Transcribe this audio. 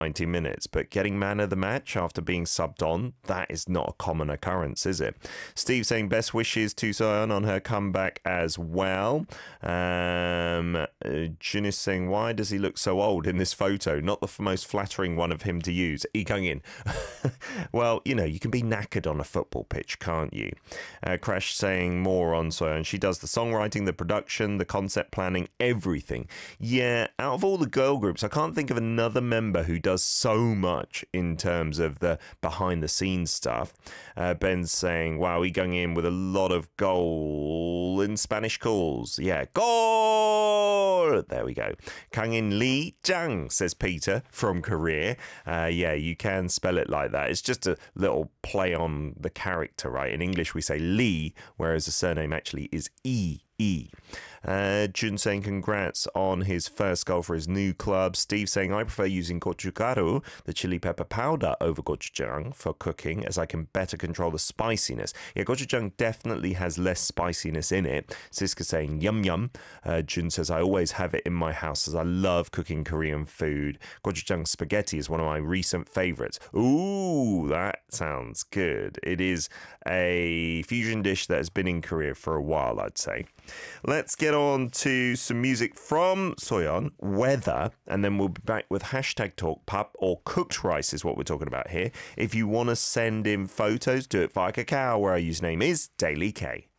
90 minutes, but getting man of the match after being subbed on, that is not a common occurrence, is it? Steve saying best wishes to Soyeon on her comeback as well. Jin is saying, why does he look so old in this photo? Not the most flattering one of him to use. Lee Kang-in. Well, you know, you can be knackered on a football pitch, can't you? Crash saying more on Soyeon. She does the songwriting, the production, the concept planning, everything. Yeah, out of all the girl groups, I can't think of another member who does so much in terms of the behind the scenes stuff. Ben's saying, wow, Lee Kang-in with a lot of goal in Spanish calls. Yeah, goal! There we go. Kang-in Lee Jang, says Peter from Korea. Yeah, you can spell it like that. It's just a little play on the character, right? In English, we say Lee, whereas the surname actually is E. Jun saying congrats on his first goal for his new club. Steve saying I prefer using gochugaru, the chili pepper powder, over gochujang for cooking, as I can better control the spiciness. Yeah, gochujang definitely has less spiciness in it. Siska saying yum yum. Jun says I always have it in my house as I love cooking Korean food. Gochujang spaghetti is one of my recent favorites. Ooh, that sounds good. It is a fusion dish that has been in Korea for a while, I'd say. Let's get on to some music from Soyeon, Weather, and then we'll be back with hashtag TalkPup, or cooked rice is what we're talking about here. If you want to send in photos, do it via Kakao, where our username is Daily K.